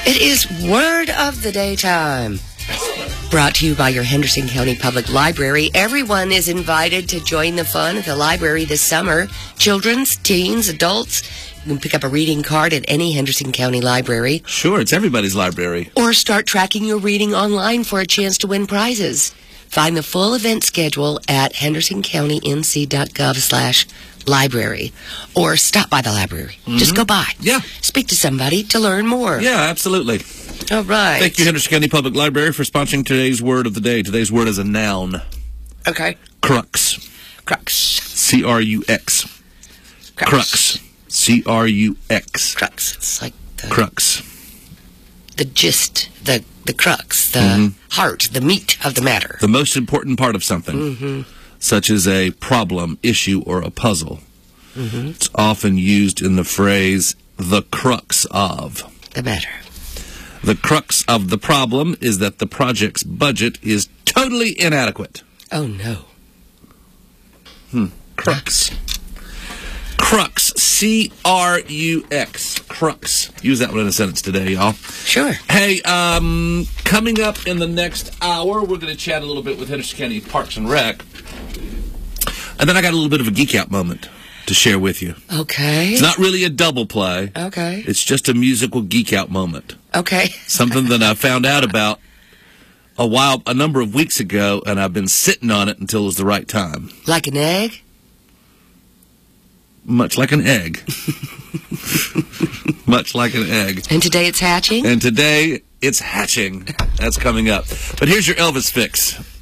It is Word of the Day time. Brought to you by your Henderson County Public Library. Everyone is invited to join the fun at the library this summer. Children's, teens, adults. You can pick up a reading card at any Henderson County library. Sure, it's everybody's library. Or start tracking your reading online for a chance to win prizes. Find the full event schedule at hendersoncounty.nc.gov/library. Or stop by the library. Just go by. Yeah. Speak to somebody to learn more. Yeah, absolutely. All right. Thank you, Henderson County Public Library, for sponsoring today's word of the day. Today's word is a noun. Okay. Crux. Crux. C-R-U-X. Crux. C-R-U-X. Crux. It's like the... Crux. The gist, the crux, the heart, the meat of the matter. The most important part of something, such as a problem, issue, or a puzzle. It's often used in the phrase, the crux of. The matter. The crux of the problem is that the project's budget is totally inadequate. Oh, no. Crux. Crux. C-R-U-X. Crux. Use that one in a sentence today, y'all. Sure. Hey, coming up in the next hour, we're going to chat a little bit with Henderson County Parks and Rec. And then I got a little bit of a geek out moment to share with you. Okay. It's not really a double play. Okay. It's just a musical geek out moment. Okay. Something that I found out about a number of weeks ago, and I've been sitting on it until it was the right time. Like an egg? Much like an egg. Much like an egg. And today it's hatching? And today it's hatching. That's coming up. But here's your Elvis fix.